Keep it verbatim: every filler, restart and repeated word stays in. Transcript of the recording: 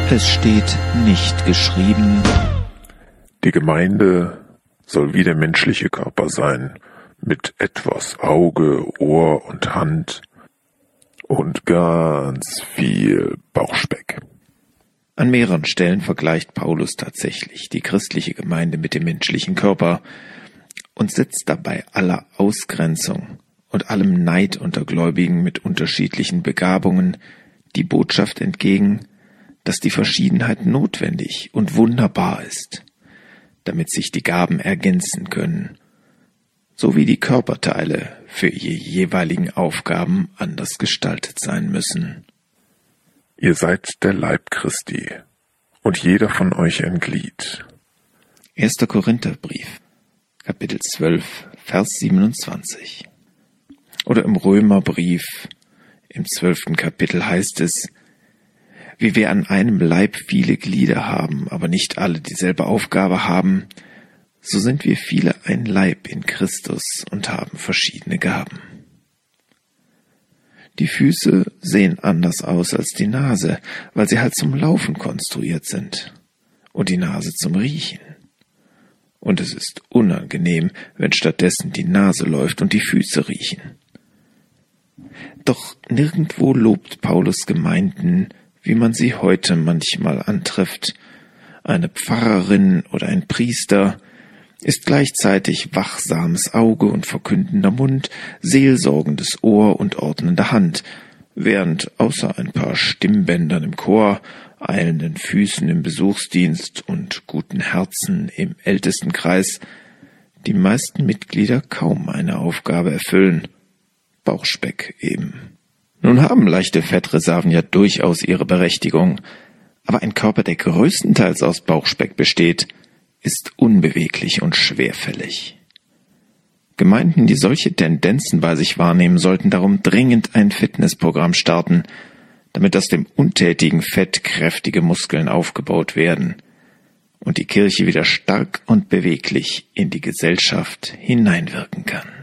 Es steht nicht geschrieben: Die Gemeinde soll wie der menschliche Körper sein, mit etwas Auge, Ohr und Hand und ganz viel Bauchspeck. An mehreren Stellen vergleicht Paulus tatsächlich die christliche Gemeinde mit dem menschlichen Körper und setzt dabei aller Ausgrenzung und allem Neid unter Gläubigen mit unterschiedlichen Begabungen die Botschaft entgegen, dass die Verschiedenheit notwendig und wunderbar ist, damit sich die Gaben ergänzen können, sowie die Körperteile für ihre jeweiligen Aufgaben anders gestaltet sein müssen. Ihr seid der Leib Christi, und jeder von euch ein Glied. erster Korintherbrief, Kapitel zwölf, Vers siebenundzwanzig. Oder im Römerbrief, im zwölften Kapitel heißt es: Wie wir an einem Leib viele Glieder haben, aber nicht alle dieselbe Aufgabe haben, so sind wir viele ein Leib in Christus und haben verschiedene Gaben. Die Füße sehen anders aus als die Nase, weil sie halt zum Laufen konstruiert sind, und die Nase zum Riechen. Und es ist unangenehm, wenn stattdessen die Nase läuft und die Füße riechen. Doch nirgendwo lobt Paulus Gemeinden, wie man sie heute manchmal antrifft. Eine Pfarrerin oder ein Priester ist gleichzeitig wachsames Auge und verkündender Mund, seelsorgendes Ohr und ordnende Hand, während außer ein paar Stimmbändern im Chor, eilenden Füßen im Besuchsdienst und guten Herzen im Ältestenkreis die meisten Mitglieder kaum eine Aufgabe erfüllen. Bauchspeck eben. Nun haben leichte Fettreserven ja durchaus ihre Berechtigung, aber ein Körper, der größtenteils aus Bauchspeck besteht, ist unbeweglich und schwerfällig. Gemeinden, die solche Tendenzen bei sich wahrnehmen, sollten darum dringend ein Fitnessprogramm starten, damit aus dem untätigen Fett kräftige Muskeln aufgebaut werden und die Kirche wieder stark und beweglich in die Gesellschaft hineinwirken kann.